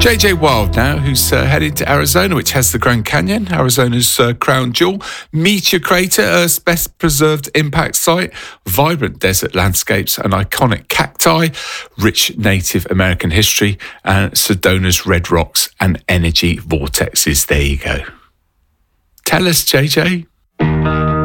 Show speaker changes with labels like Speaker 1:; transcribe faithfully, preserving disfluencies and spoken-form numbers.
Speaker 1: J J Wild now, who's uh, heading to Arizona, which has the Grand Canyon, Arizona's uh, crown jewel, Meteor Crater, Earth's best preserved impact site, vibrant desert landscapes and iconic cacti, rich Native American history, and Sedona's red rocks and energy vortexes. There you go. Tell us, J J.